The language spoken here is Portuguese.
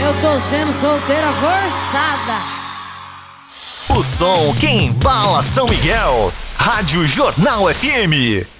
Eu tô sendo solteira forçada. O som que embala São Miguel. Rádio Jornal FM.